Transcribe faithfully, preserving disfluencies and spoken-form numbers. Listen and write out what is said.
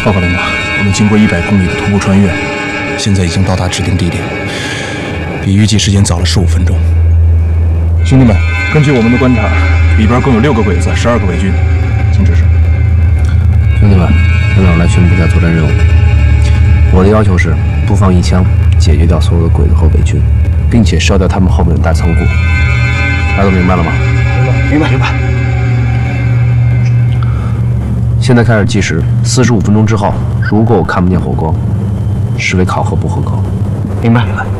报告领导，我们经过一百公里的徒步穿越，现在已经到达指定地点，比预计时间早了十五分钟。兄弟们，根据我们的观察，里边共有六个鬼子，十二个伪军，请指示。 兄弟们，领导来宣布一下作战任务。我的要求是，不放一枪，解决掉所有的鬼子和伪军，并且烧掉他们后面的大仓库。大家都明白了吗？ 明白，明白。 现在开始计时，四十五分钟之后，如果我看不见火光，视为考核不合格。 明白，明白。